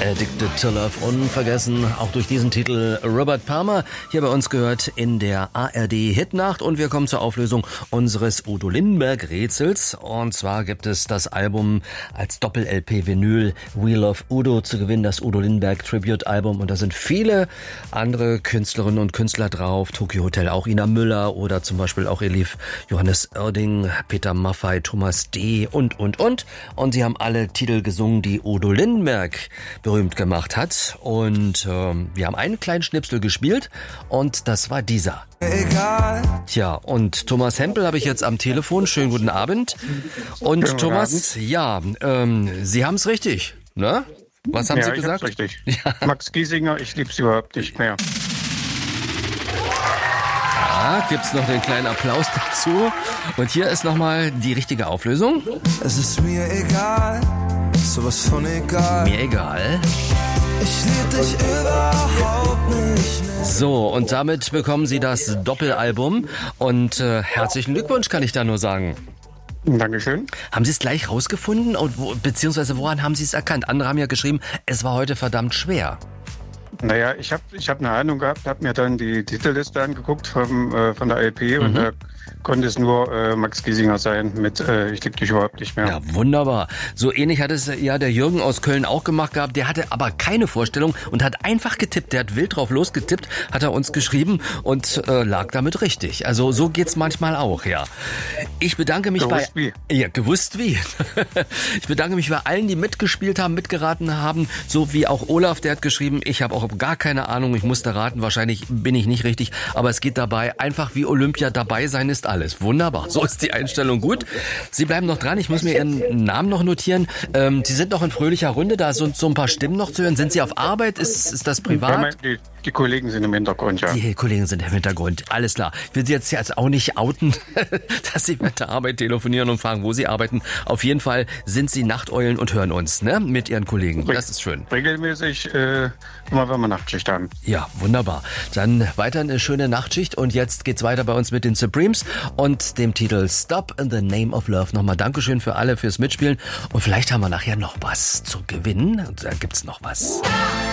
Addicted to Love, unvergessen, auch durch diesen Titel Robert Palmer, hier bei uns gehört in der ARD-Hitnacht. Und wir kommen zur Auflösung unseres Udo Lindenberg-Rätsels. Und zwar gibt es das Album als Doppel-LP-Vinyl We Love Udo zu gewinnen, das Udo Lindenberg-Tribute-Album. Und da sind viele andere Künstlerinnen und Künstler drauf. Tokyo Hotel, auch Ina Müller oder zum Beispiel auch Elif Johannes Oerding, Peter Maffay, Thomas D. und. Und sie haben alle Titel gesungen, die Udo Lindenberg berühmt gemacht hat. Und wir haben einen kleinen Schnipsel gespielt und das war dieser. Egal. Tja, und Thomas Hempel habe ich jetzt am Telefon. Schönen guten Abend. Und guten Thomas, Abend. ja, Sie haben es richtig, ne? Was haben Sie gesagt? Ich hab's richtig. Ja. Max Giesinger, ich lieb's überhaupt nicht mehr. Ja, gibt's noch den kleinen Applaus dazu. Und hier ist nochmal die richtige Auflösung. Es ist mir egal, sowas von egal. Mir egal. Ich lieb dich überhaupt nicht mehr. So, und damit bekommen Sie das Doppelalbum. Und herzlichen Glückwunsch, kann ich da nur sagen. Dankeschön. Haben Sie es gleich rausgefunden? Und beziehungsweise woran haben Sie es erkannt? Andere haben ja geschrieben, es war heute verdammt schwer. Naja, ich hab eine Ahnung gehabt, habe mir dann die Titelliste angeguckt von der LP und da konnte es nur Max Giesinger sein mit Ich lieb dich überhaupt nicht mehr. Ja, wunderbar. So ähnlich hat es ja der Jürgen aus Köln auch gemacht gehabt. Der hatte aber keine Vorstellung und hat einfach getippt. Der hat wild drauf losgetippt, hat er uns geschrieben und lag damit richtig. Also so geht's manchmal auch, ja. Ich bedanke mich Gewusst wie. Ja, gewusst wie. Ich bedanke mich bei allen, die mitgespielt haben, mitgeraten haben, so wie auch Olaf, der hat geschrieben, ich habe auch gar keine Ahnung, ich musste raten, wahrscheinlich bin ich nicht richtig, aber es geht dabei einfach wie Olympia, dabei sein ist alles. Wunderbar, so ist die Einstellung gut. Sie bleiben noch dran, ich muss mir Ihren Namen noch notieren. Sie sind noch in fröhlicher Runde, da sind so ein paar Stimmen noch zu hören. Sind Sie auf Arbeit? Ist das privat? Ja, die Kollegen sind im Hintergrund, ja. Die Kollegen sind im Hintergrund, alles klar. Ich will Sie jetzt auch nicht outen, dass Sie mit der Arbeit telefonieren und fragen, wo Sie arbeiten. Auf jeden Fall sind Sie Nachteulen und hören uns, ne, mit Ihren Kollegen. Das ist schön. Regelmäßig, immer wenn wir Nachtschicht haben. Ja, wunderbar. Dann weiter eine schöne Nachtschicht und jetzt geht's weiter bei uns mit den Supremes und dem Titel Stop in the Name of Love. Nochmal Dankeschön für alle fürs Mitspielen und vielleicht haben wir nachher noch was zu gewinnen. Und da gibt's noch was.